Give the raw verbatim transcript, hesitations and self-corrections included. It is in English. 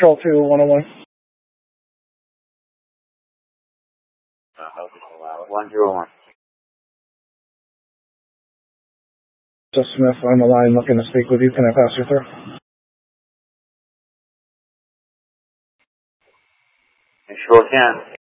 Control two, one oh one. Uh, one zero one. So Smith on the line looking to speak with you. Can I pass you through? You sure can.